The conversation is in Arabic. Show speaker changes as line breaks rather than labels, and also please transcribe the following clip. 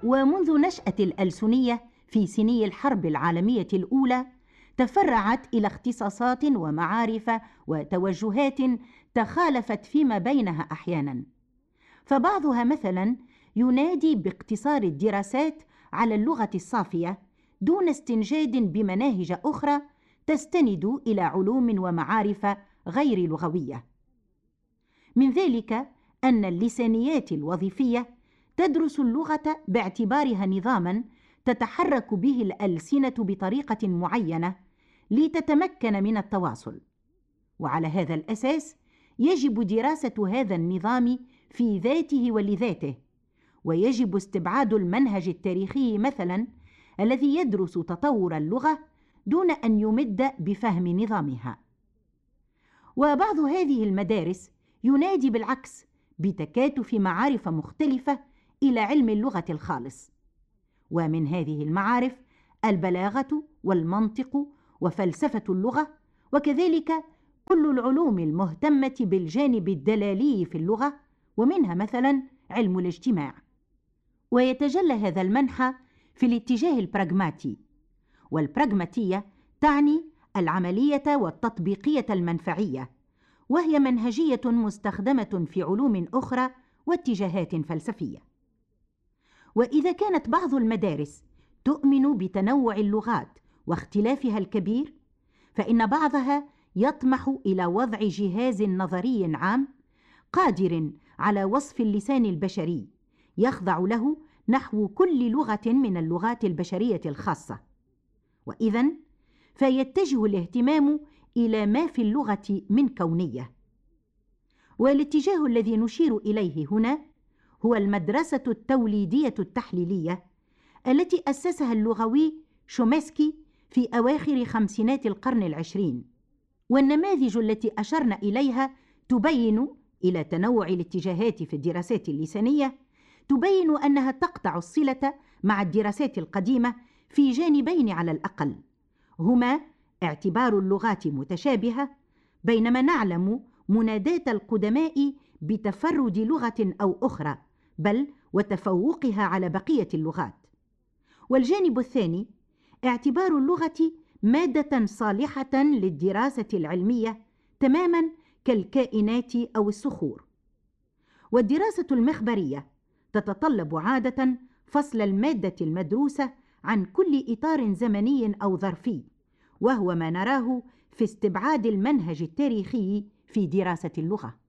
ومنذ نشأة الألسنية في سني الحرب العالمية الأولى تفرعت إلى اختصاصات ومعارف وتوجهات تخالفت فيما بينها أحيانا، فبعضها مثلا ينادي باقتصار الدراسات على اللغة الصافية دون استنجاد بمناهج أخرى تستند إلى علوم ومعارف غير لغوية. من ذلك أن اللسانيات الوظيفية تدرس اللغة باعتبارها نظاماً تتحرك به الألسنة بطريقة معينة لتتمكن من التواصل، وعلى هذا الأساس يجب دراسة هذا النظام في ذاته ولذاته، ويجب استبعاد المنهج التاريخي مثلاً الذي يدرس تطور اللغة دون أن يمد بفهم نظامها. وبعض هذه المدارس ينادي بالعكس بتكاتف معارف مختلفة إلى علم اللغة الخالص، ومن هذه المعارف البلاغة والمنطق وفلسفة اللغة، وكذلك كل العلوم المهتمة بالجانب الدلالي في اللغة، ومنها مثلا علم الاجتماع. ويتجلى هذا المنحى في الاتجاه البراغماتي، والبراغماتية تعني العملية والتطبيقية المنفعية، وهي منهجية مستخدمة في علوم أخرى واتجاهات فلسفية. وإذا كانت بعض المدارس تؤمن بتنوع اللغات واختلافها الكبير، فإن بعضها يطمح إلى وضع جهاز نظري عام قادر على وصف اللسان البشري يخضع له نحو كل لغة من اللغات البشرية الخاصة، وإذن فيتجه الاهتمام إلى ما في اللغة من كونية. والاتجاه الذي نشير إليه هنا هو المدرسة التوليدية التحليلية التي أسسها اللغوي شومسكي في أواخر خمسينات القرن العشرين، والنماذج التي أشرنا إليها تبين إلى تنوع الاتجاهات في الدراسات اللسانية، تبين أنها تقطع الصلة مع الدراسات القديمة في جانبين على الأقل، هما اعتبار اللغات متشابهة، بينما نعلم منادات القدماء بتفرد لغة أو أخرى، بل وتفوقها على بقية اللغات. والجانب الثاني اعتبار اللغة مادة صالحة للدراسة العلمية تماما كالكائنات أو الصخور. والدراسة المخبرية تتطلب عادة فصل المادة المدروسة عن كل إطار زمني أو ظرفي، وهو ما نراه في استبعاد المنهج التاريخي في دراسة اللغة.